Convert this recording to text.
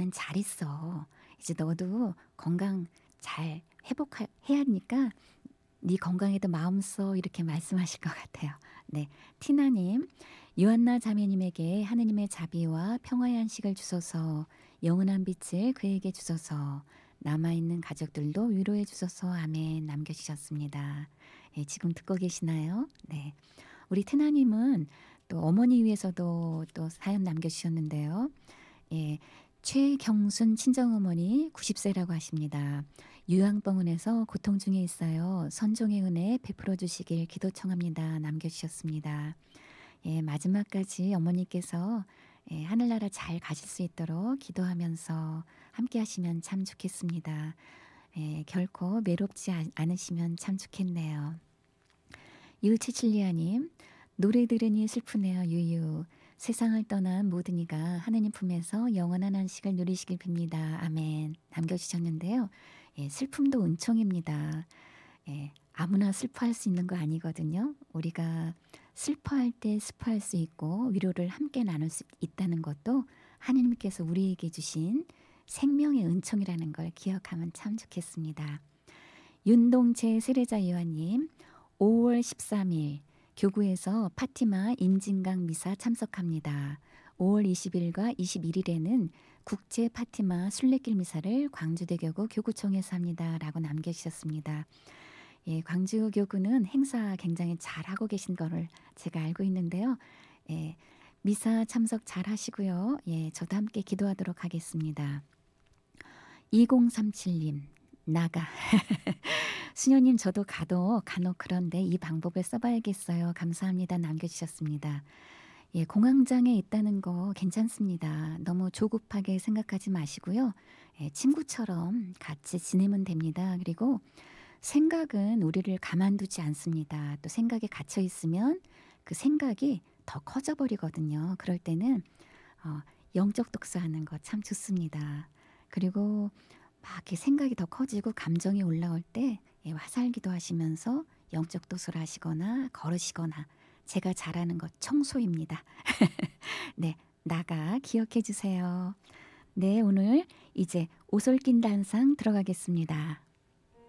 이젠 잘 있어. 이제 너도 건강 잘 회복해야 하니까 네 건강에도 마음 써 이렇게 말씀하실 것 같아요. 네, 티나님, 유한나 자매님에게 하느님의 자비와 평화의 안식을 주소서, 영원한 빛을 그에게 주소서, 남아있는 가족들도 위로해 주소서. 아멘. 남겨주셨습니다. 예, 지금 듣고 계시나요? 네, 우리 티나님은 또 어머니 위해서도 또 사연 남겨주셨는데요. 예, 최경순 친정어머니 90세라고 하십니다. 요양병원에서 고통 중에 있어요. 선종의 은혜 베풀어 주시길 기도 청합니다. 남겨주셨습니다. 예, 마지막까지 어머니께서 하늘나라 잘 가실 수 있도록 기도하면서 함께 하시면 참 좋겠습니다. 예, 결코 외롭지 않으시면 참 좋겠네요. 유치칠리아님, 노래 들으니 슬프네요. 유유. 세상을 떠난 모든 이가 하느님 품에서 영원한 안식을 누리시길 빕니다. 아멘. 남겨주셨는데요. 예, 슬픔도 은총입니다. 예, 아무나 슬퍼할 수 있는 거 아니거든요. 우리가 슬퍼할 때 슬퍼할 수 있고 위로를 함께 나눌 수 있다는 것도 하느님께서 우리에게 주신 생명의 은총이라는 걸 기억하면 참 좋겠습니다. 윤동채 세례자 요한님, 5월 13일 교구에서 파티마 임진강 미사 참석합니다. 5월 20일과 21일에는 국제 파티마 순례길 미사를 광주대교구 교구청에서 합니다. 라고 남겨주셨습니다. 예, 광주 교구는 행사 굉장히 잘하고 계신 거를 제가 알고 있는데요. 예, 미사 참석 잘 하시고요. 예, 저도 함께 기도하도록 하겠습니다. 2037님, 나가. 수녀님, 저도 간혹 그런데 이 방법을 써봐야겠어요. 감사합니다. 남겨주셨습니다. 예, 공황장애 있다는 거 괜찮습니다. 너무 조급하게 생각하지 마시고요. 예, 친구처럼 같이 지내면 됩니다. 그리고 생각은 우리를 가만두지 않습니다. 또 생각에 갇혀 있으면 그 생각이 더 커져버리거든요. 그럴 때는 영적 독서하는 거 참 좋습니다. 그리고 막 이렇게 생각이 더 커지고 감정이 올라올 때 화살기도 하시면서 영적 독서를 하시거나 걸으시거나, 제가 잘하는 것 청소입니다. 네, 나가 기억해 주세요. 네, 오늘 이제 오솔긴 단상 들어가겠습니다.